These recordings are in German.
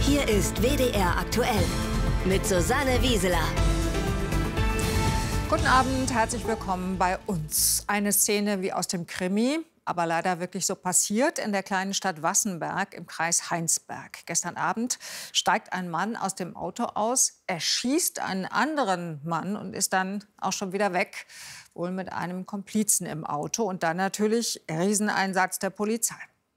Hier ist WDR aktuell mit Susanne Wieseler. Guten Abend, herzlich willkommen bei uns. Eine Szene wie aus dem Krimi, aber leider wirklich so passiert in der kleinen Stadt Wassenberg im Kreis Heinsberg. Gestern Abend steigt ein Mann aus dem Auto aus, erschießt einen anderen Mann und ist dann auch schon wieder weg, wohl mit einem Komplizen im Auto. Und dann natürlich Rieseneinsatz der Polizei.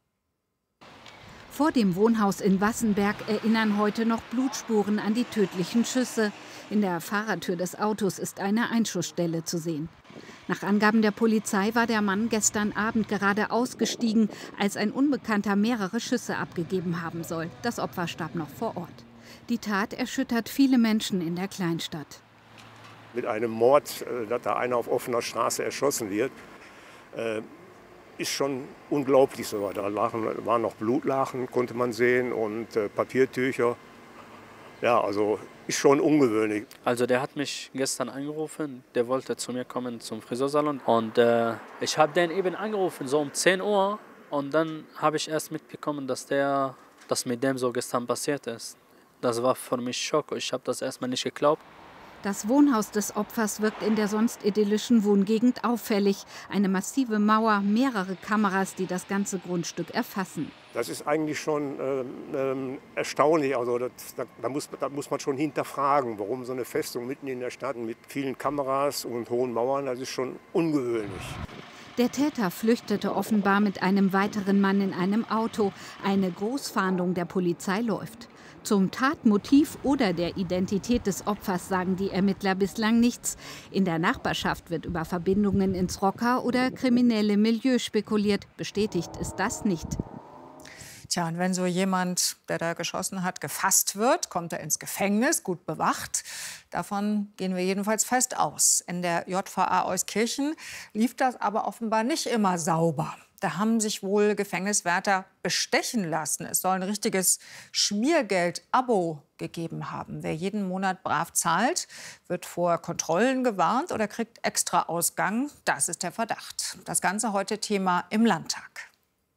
Vor dem Wohnhaus in Wassenberg erinnern heute noch Blutspuren an die tödlichen Schüsse. In der Fahrertür des Autos ist eine Einschussstelle zu sehen. Nach Angaben der Polizei war der Mann gestern Abend gerade ausgestiegen, als ein Unbekannter mehrere Schüsse abgegeben haben soll. Das Opfer starb noch vor Ort. Die Tat erschüttert viele Menschen in der Kleinstadt. Mit einem Mord, dass da einer auf offener Straße erschossen wird, ist schon unglaublich so. Da waren noch Blutlachen, konnte man sehen, und Papiertücher. Ja, also ist schon ungewöhnlich. Also der hat mich gestern angerufen, der wollte zu mir kommen zum Friseursalon. Und ich habe den eben angerufen, so um 10 Uhr. Und dann habe ich erst mitbekommen, dass mit dem so gestern passiert ist. Das war für mich Schock. Ich habe das erstmal nicht geglaubt. Das Wohnhaus des Opfers wirkt in der sonst idyllischen Wohngegend auffällig. Eine massive Mauer, mehrere Kameras, die das ganze Grundstück erfassen. Das ist eigentlich schon erstaunlich. Also da muss man schon hinterfragen, warum so eine Festung mitten in der Stadt mit vielen Kameras und hohen Mauern, das ist schon ungewöhnlich. Der Täter flüchtete offenbar mit einem weiteren Mann in einem Auto. Eine Großfahndung der Polizei läuft. Zum Tatmotiv oder der Identität des Opfers sagen die Ermittler bislang nichts. In der Nachbarschaft wird über Verbindungen ins Rocker- oder kriminelle Milieu spekuliert. Bestätigt ist das nicht. Tja, und wenn so jemand, der da geschossen hat, gefasst wird, kommt er ins Gefängnis, gut bewacht. Davon gehen wir jedenfalls fest aus. In der JVA Euskirchen lief das aber offenbar nicht immer sauber. Da haben sich wohl Gefängniswärter bestechen lassen. Es soll ein richtiges Schmiergeld-Abo gegeben haben. Wer jeden Monat brav zahlt, wird vor Kontrollen gewarnt oder kriegt extra Ausgang. Das ist der Verdacht. Das Ganze heute Thema im Landtag.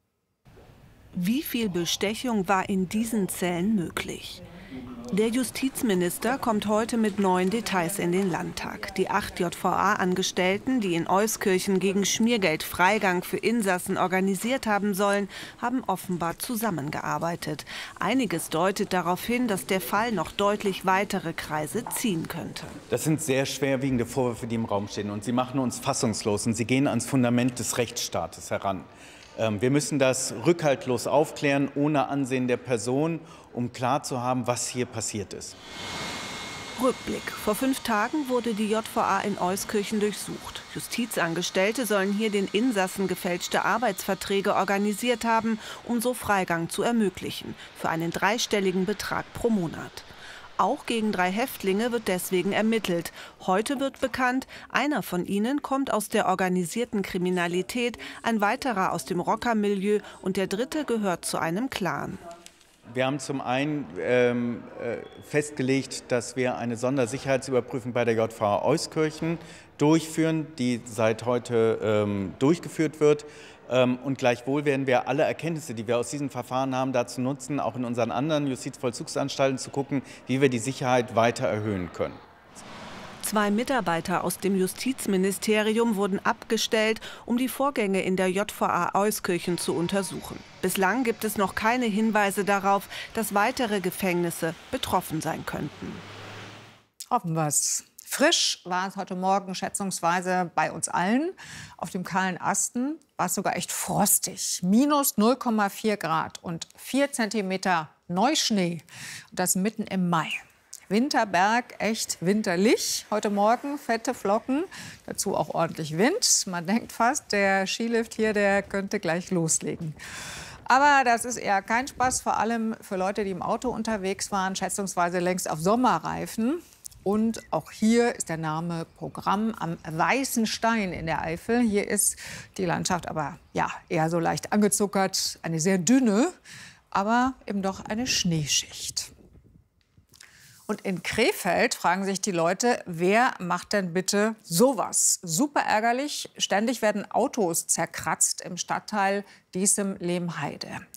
Wie viel Bestechung war in diesen Zellen möglich? Der Justizminister kommt heute mit neuen Details in den Landtag. Die 8 JVA-Angestellten, die in Euskirchen gegen Schmiergeld Freigang für Insassen organisiert haben sollen, haben offenbar zusammengearbeitet. Einiges deutet darauf hin, dass der Fall noch deutlich weitere Kreise ziehen könnte. Das sind sehr schwerwiegende Vorwürfe, die im Raum stehen. Und sie machen uns fassungslos. Und sie gehen ans Fundament des Rechtsstaates heran. Wir müssen das rückhaltlos aufklären, ohne Ansehen der Person, um klar zu haben, was hier passiert ist. Rückblick. Vor 5 Tagen wurde die JVA in Euskirchen durchsucht. Justizangestellte sollen hier den Insassen gefälschte Arbeitsverträge organisiert haben, um so Freigang zu ermöglichen, für einen 3-stelligen Betrag pro Monat. Auch gegen 3 Häftlinge wird deswegen ermittelt. Heute wird bekannt, einer von ihnen kommt aus der organisierten Kriminalität, ein weiterer aus dem Rockermilieu und der dritte gehört zu einem Clan. Wir haben zum einen festgelegt, dass wir eine Sondersicherheitsüberprüfung bei der JVA Euskirchen durchführen, die seit heute durchgeführt wird. Und gleichwohl werden wir alle Erkenntnisse, die wir aus diesem Verfahren haben, dazu nutzen, auch in unseren anderen Justizvollzugsanstalten zu gucken, wie wir die Sicherheit weiter erhöhen können. 2 Mitarbeiter aus dem Justizministerium wurden abgestellt, um die Vorgänge in der JVA Euskirchen zu untersuchen. Bislang gibt es noch keine Hinweise darauf, dass weitere Gefängnisse betroffen sein könnten. Hoffen wir es. Frisch war es heute Morgen schätzungsweise bei uns allen. Auf dem kahlen Asten war es sogar echt frostig. Minus 0,4 Grad und 4 Zentimeter Neuschnee. Und das mitten im Mai. Winterberg, echt winterlich. Heute Morgen fette Flocken, dazu auch ordentlich Wind. Man denkt fast, der Skilift hier, der könnte gleich loslegen. Aber das ist eher kein Spaß, vor allem für Leute, die im Auto unterwegs waren, schätzungsweise längst auf Sommerreifen. Und auch hier ist der Name Programm am Weißen Stein in der Eifel. Hier ist die Landschaft aber ja, eher so leicht angezuckert. Eine sehr dünne, aber eben doch eine Schneeschicht. Und in Krefeld fragen sich die Leute, wer macht denn bitte sowas? Super ärgerlich. Ständig werden Autos zerkratzt im Stadtteil Diesem-Lehmheide.